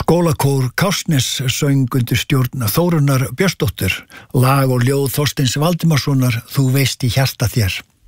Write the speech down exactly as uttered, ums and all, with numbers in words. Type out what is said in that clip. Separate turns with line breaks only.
Skólakór Kársnes söng undir stjórn Þórunnar Björnsdóttur, lag og ljóð Þorsteins Valdimarssonar, Þú veist í hjarta þér.